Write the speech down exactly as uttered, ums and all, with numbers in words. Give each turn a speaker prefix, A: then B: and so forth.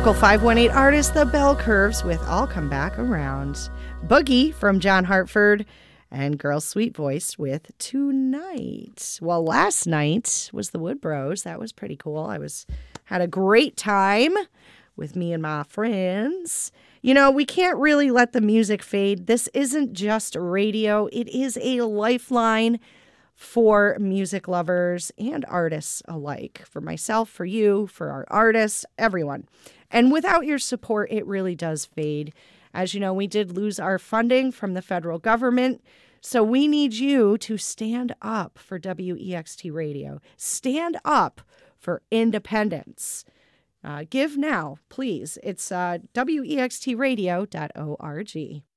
A: Local five one eight artist, The Bell Curves, with I'll Come Back Around. Boogie from John Hartford, and Girl Sweet Voice with Tonight. Well, last night was the Wood Bros. That was pretty cool. I was had a great time with me and my friends. You know, we can't really let the music fade. This isn't just radio. It is a lifeline for music lovers and artists alike. For myself, for you, for our artists, everyone. And without your support, it really does fade. As you know, we did lose our funding from the federal government. So we need you to stand up for W E X T Radio. Stand up for independence. Uh, give now, please. It's uh, W E X T radio dot org.